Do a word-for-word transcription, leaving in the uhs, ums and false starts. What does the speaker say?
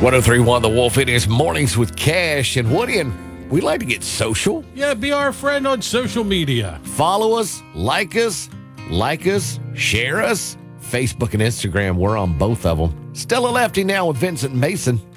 one oh three point one The Wolf. It is Mornings with Cash and Woody, and we like to get social. Yeah, be our friend on social media. Follow us, like us, like us, share us. Facebook and Instagram, we're on both of them. Stella Lefty now with Vincent Mason.